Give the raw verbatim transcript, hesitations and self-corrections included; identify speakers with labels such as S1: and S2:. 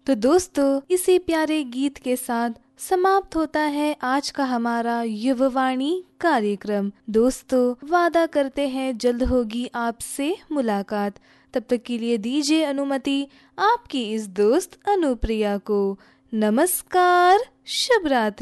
S1: तो दोस्तों, इसी प्यारे गीत के साथ समाप्त होता है आज का हमारा युववाणी कार्यक्रम। दोस्तों, वादा करते हैं जल्द होगी आपसे मुलाकात। तब तक के लिए दीजिए अनुमति आपकी इस दोस्त अनुप्रिया को। नमस्कार, शुभ रात्रि।